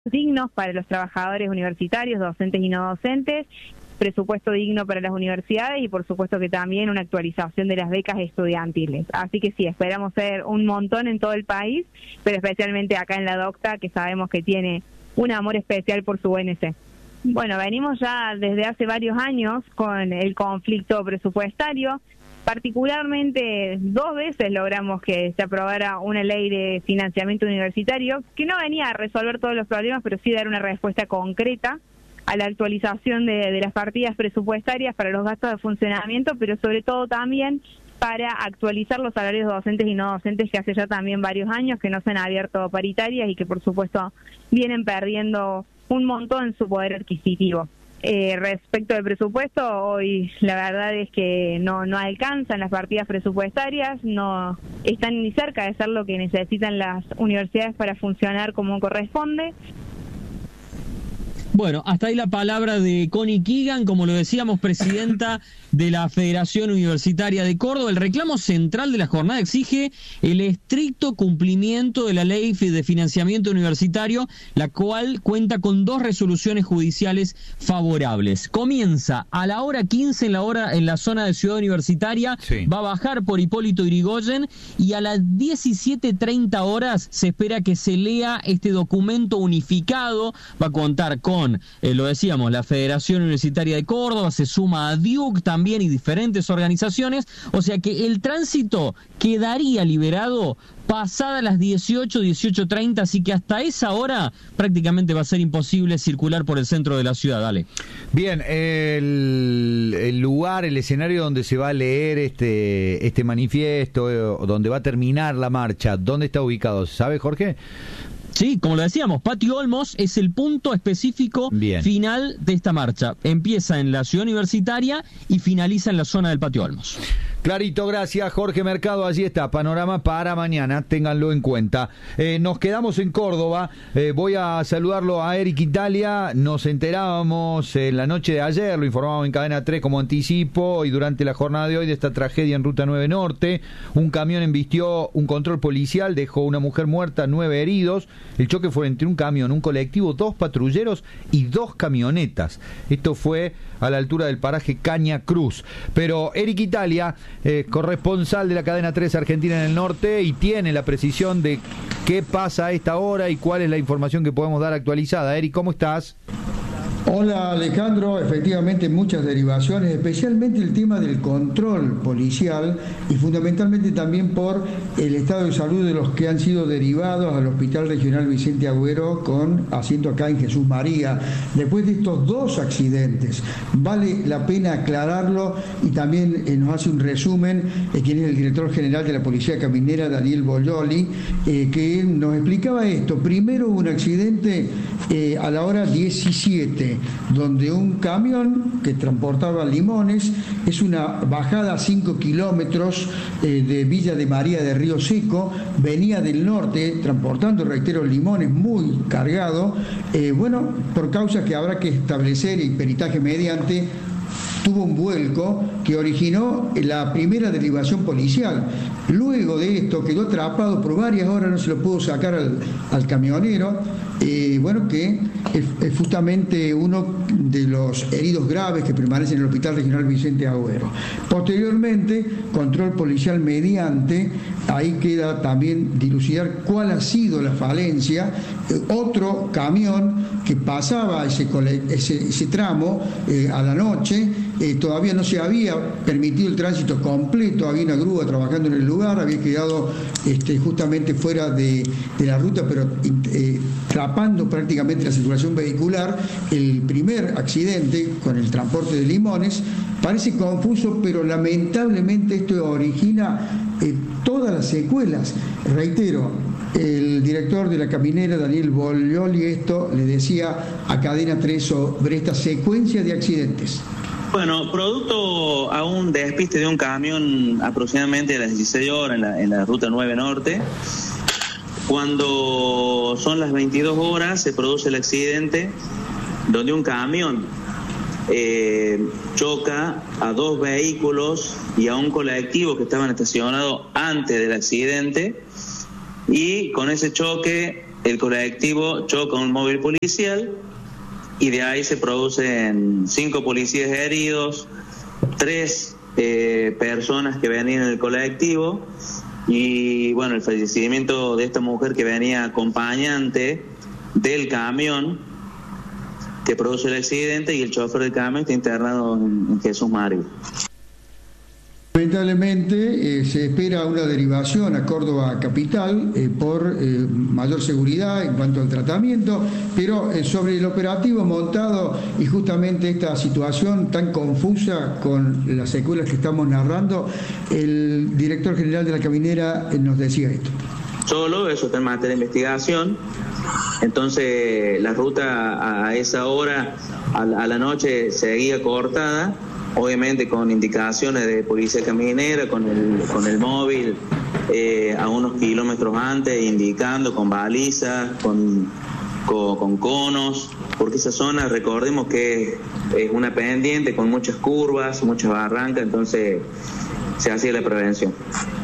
dignos para los trabajadores universitarios, docentes y no docentes, presupuesto digno para las universidades y por supuesto que también una actualización de las becas estudiantiles. Así que sí, esperamos ser un montón en todo el país, pero especialmente acá en la Docta, que sabemos que tiene un amor especial por su UNC. Bueno, venimos ya desde hace varios años con el conflicto presupuestario. Particularmente 2 veces logramos que se aprobara una ley de financiamiento universitario que no venía a resolver todos los problemas, pero sí dar una respuesta concreta a la actualización de las partidas presupuestarias para los gastos de funcionamiento, pero sobre todo también para actualizar los salarios docentes y no docentes que hace ya también varios años que no se han abierto paritarias y que por supuesto vienen perdiendo un montón en su poder adquisitivo. Respecto del presupuesto, hoy la verdad es que no alcanzan las partidas presupuestarias, no están ni cerca de ser lo que necesitan las universidades para funcionar como corresponde. Bueno, hasta ahí la palabra de Connie Keegan, como lo decíamos, presidenta de la Federación Universitaria de Córdoba. El reclamo central de la jornada exige el estricto cumplimiento de la ley de financiamiento universitario, la cual cuenta con 2 resoluciones judiciales favorables. Comienza a la hora 15 en la zona de Ciudad Universitaria, sí. Va a bajar por Hipólito Yrigoyen y a las 17:30 horas se espera que se lea este documento unificado. Va a contar con lo decíamos, la Federación Universitaria de Córdoba, se suma a DIUC también y diferentes organizaciones, o sea que el tránsito quedaría liberado pasada las 18:30, así que hasta esa hora prácticamente va a ser imposible circular por el centro de la ciudad. Dale. Bien, el lugar, el escenario donde se va a leer este manifiesto, donde va a terminar la marcha, ¿dónde está ubicado? ¿Sabe, Jorge? Sí, como lo decíamos, Patio Olmos es el punto específico final de esta marcha. Empieza en la Ciudad Universitaria y finaliza en la zona del Patio Olmos. Clarito, gracias Jorge Mercado, allí está, panorama para mañana, ténganlo en cuenta. Nos quedamos en Córdoba, voy a saludarlo a Eric Italia, nos enterábamos en la noche de ayer, lo informábamos en Cadena 3 como anticipo, y durante la jornada de hoy de esta tragedia en Ruta 9 Norte, un camión embistió un control policial, dejó una mujer muerta, 9 heridos, el choque fue entre un camión, un colectivo, 2 patrulleros y 2 camionetas, esto fue a la altura del paraje Caña Cruz, pero Eric Italia, corresponsal de la Cadena 3 Argentina en el Norte, y tiene la precisión de qué pasa a esta hora y cuál es la información que podemos dar actualizada. Eric, ¿cómo estás? Hola Alejandro, efectivamente muchas derivaciones, especialmente el tema del control policial y fundamentalmente también por el estado de salud de los que han sido derivados al Hospital Regional Vicente Agüero con asiento acá en Jesús María. Después de estos 2 accidentes, vale la pena aclararlo y también nos hace un resumen quien es el director general de la Policía Caminera, Daniel Boglioli, que nos explicaba esto. Primero hubo un accidente a la hora 17, donde un camión que transportaba limones, es una bajada a 5 kilómetros de Villa de María de Río Seco, venía del norte transportando, reitero, limones muy cargado, por causas que habrá que establecer y peritaje mediante, tuvo un vuelco que originó la primera derivación policial. Luego de esto quedó atrapado por varias horas, no se lo pudo sacar al camionero, que es justamente uno de los heridos graves que permanecen en el Hospital Regional Vicente Agüero. Posteriormente, control policial mediante, ahí queda también dilucidar cuál ha sido la falencia. Otro camión que pasaba ese tramo a la noche, todavía no se había permitido el tránsito completo, había una grúa trabajando en el lugar, había quedado justamente fuera de la ruta, pero tapando prácticamente la circulación vehicular. El primer accidente con el transporte de limones parece confuso, pero lamentablemente esto origina todas las secuelas. Reitero, el director de la caminera, Daniel Boglioli, esto le decía a Cadena 3 sobre esta secuencia de accidentes. Bueno, producto a un despiste de un camión aproximadamente a las 16 horas en la Ruta 9 Norte, cuando son las 22 horas se produce el accidente donde un camión choca a 2 vehículos y a un colectivo que estaban estacionados antes del accidente, y con ese choque el colectivo choca un móvil policial y de ahí se producen 5 policías heridos, 3 personas que venían en el colectivo y bueno, el fallecimiento de esta mujer que venía acompañante del camión que produce el accidente, y el chofer del camión está internado en Jesús María. Lamentablemente se espera una derivación a Córdoba capital por mayor seguridad en cuanto al tratamiento, pero sobre el operativo montado y justamente esta situación tan confusa con las secuelas que estamos narrando, el director general de la caminera nos decía esto. Solo eso está en materia de investigación. Entonces la ruta a esa hora, a la noche, seguía cortada, obviamente con indicaciones de policía caminera, con el móvil a unos kilómetros antes, indicando con balizas, con conos, porque esa zona, recordemos que es una pendiente con muchas curvas, muchas barrancas, entonces se hacía la prevención.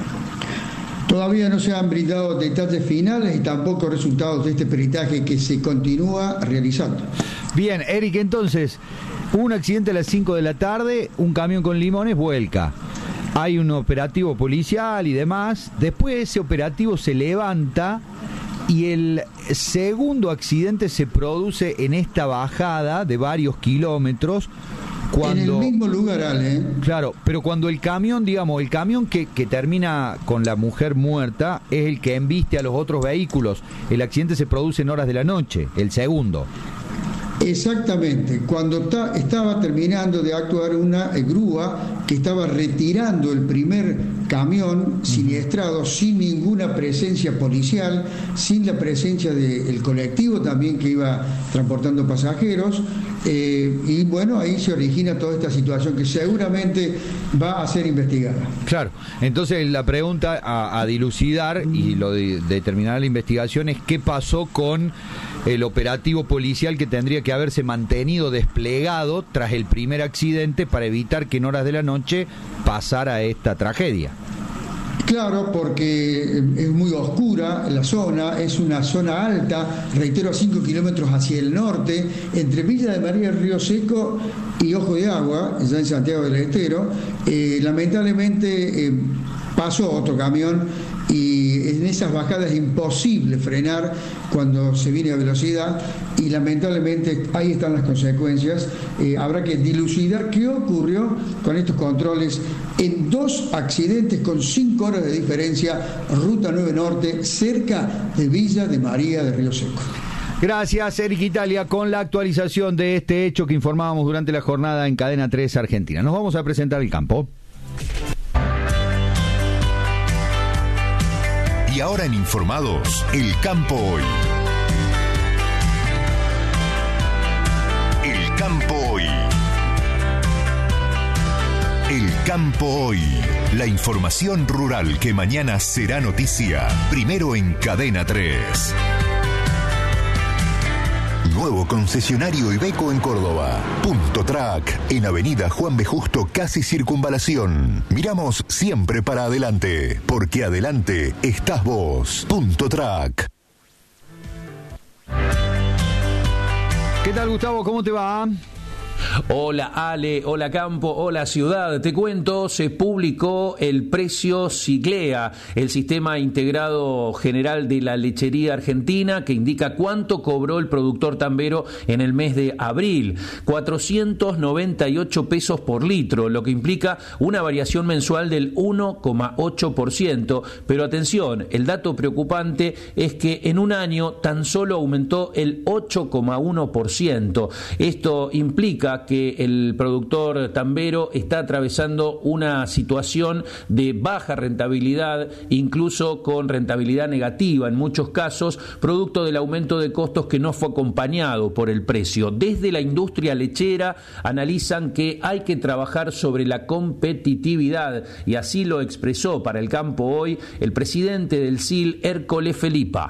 Todavía no se han brindado detalles finales y tampoco resultados de este peritaje que se continúa realizando. Bien, Eric, entonces, hubo un accidente a las 5 de la tarde, un camión con limones vuelca. Hay un operativo policial y demás. Después ese operativo se levanta y el segundo accidente se produce en esta bajada de varios kilómetros. Cuando, en el mismo lugar, Ale. Claro, pero cuando el camión, digamos, el camión que termina con la mujer muerta es el que embiste a los otros vehículos. El accidente se produce en horas de la noche, el segundo. Exactamente, cuando estaba terminando de actuar una grúa que estaba retirando el primer camión siniestrado sin ninguna presencia policial, sin la presencia del colectivo también que iba transportando pasajeros, y bueno, ahí se origina toda esta situación que seguramente va a ser investigada. Claro, entonces la pregunta a dilucidar y lo de determinar la investigación es qué pasó con el operativo policial que tendría que haberse mantenido desplegado tras el primer accidente para evitar que en horas de la noche pasara esta tragedia. Claro, porque es muy oscura la zona, es una zona alta, reitero, a 5 kilómetros hacia el norte, entre Villa de María del Río Seco y Ojo de Agua, ya en Santiago del Estero. Lamentablemente pasó otro camión y en esas bajadas es imposible frenar cuando se viene a velocidad y lamentablemente ahí están las consecuencias. Habrá que dilucidar qué ocurrió con estos controles en 2 accidentes con 5 horas de diferencia, Ruta 9 Norte, cerca de Villa de María del Río Seco. Gracias, Eric Italia, con la actualización de este hecho que informábamos durante la jornada en Cadena 3 Argentina. Nos vamos a presentar el campo. Y ahora en Informados, el campo hoy. El campo hoy. El campo hoy. La información rural que mañana será noticia. Primero en Cadena 3. Nuevo concesionario Iveco en Córdoba. Punto Track, en Avenida Juan B. Justo, casi Circunvalación. Miramos siempre para adelante, porque adelante estás vos. Punto Track. ¿Qué tal, Gustavo? ¿Cómo te va? Hola Ale, hola Campo, hola Ciudad. Te cuento, se publicó el precio Siglea, el sistema integrado general de la lechería argentina, que indica cuánto cobró el productor tambero en el mes de abril. 498 pesos por litro, lo que implica una variación mensual del 1,8%. Pero atención, el dato preocupante es que en un año tan solo aumentó el 8,1%. Esto implica que el productor tambero está atravesando una situación de baja rentabilidad, incluso con rentabilidad negativa en muchos casos, producto del aumento de costos que no fue acompañado por el precio. Desde la industria lechera analizan que hay que trabajar sobre la competitividad y así lo expresó para el campo hoy el presidente del SIL, Hércole Felipa.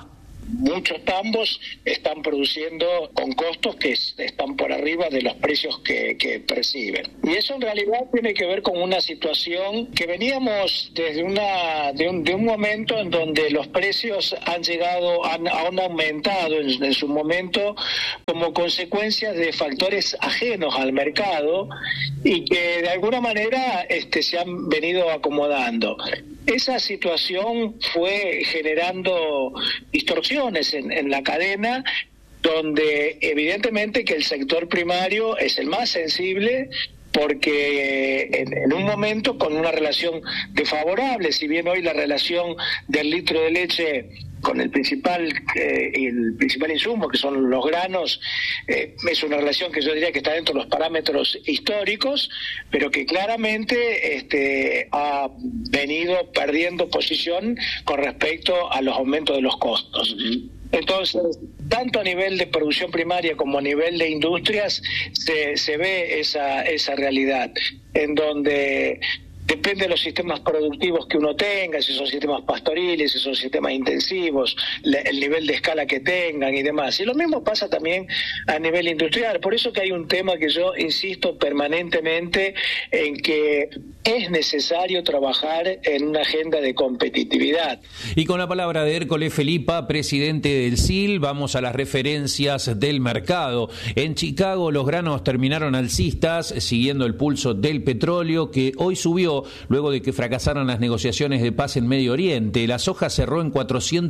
muchos tambos están produciendo con costos que están por arriba de los precios que perciben. Y eso en realidad tiene que ver con una situación que veníamos desde de un momento en donde los precios han aumentado en su momento como consecuencia de factores ajenos al mercado y que de alguna manera se han venido acomodando. Esa situación fue generando distorsiones en la cadena, donde evidentemente que el sector primario es el más sensible, porque en un momento con una relación desfavorable, si bien hoy la relación del litro de leche con el principal insumo, que son los granos, es una relación que yo diría que está dentro de los parámetros históricos, pero que claramente ha venido perdiendo posición con respecto a los aumentos de los costos. Entonces, tanto a nivel de producción primaria como a nivel de industrias se ve esa realidad, en donde depende de los sistemas productivos que uno tenga, si son sistemas pastoriles, si son sistemas intensivos, el nivel de escala que tengan y demás. Y lo mismo pasa también a nivel industrial. Por eso que hay un tema que yo insisto permanentemente en que es necesario trabajar en una agenda de competitividad. Y con la palabra de Hércules Felipa, presidente del CIL, vamos a las referencias del mercado. En Chicago los granos terminaron alcistas, siguiendo el pulso del petróleo, que hoy subió luego de que fracasaron las negociaciones de paz en Medio Oriente. La soja cerró en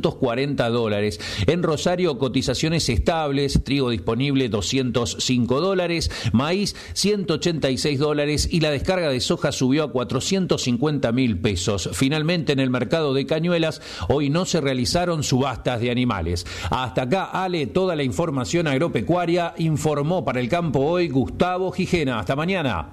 $440. En Rosario, cotizaciones estables, trigo disponible $205, maíz $186 y la descarga de soja subió a 450.000 pesos. Finalmente, en el mercado de Cañuelas, hoy no se realizaron subastas de animales. Hasta acá, Ale, toda la información agropecuaria. Informó para el Campo Hoy Gustavo Gijena. Hasta mañana.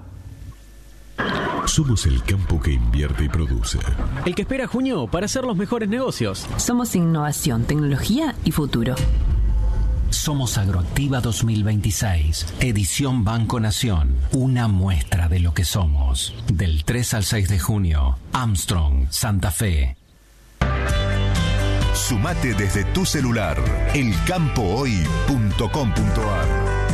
Somos el campo que invierte y produce. El que espera junio para hacer los mejores negocios. Somos innovación, tecnología y futuro. Somos Agroactiva 2026, edición Banco Nación, una muestra de lo que somos. Del 3 al 6 de junio, Armstrong, Santa Fe. Sumate desde tu celular, elcampohoy.com.ar.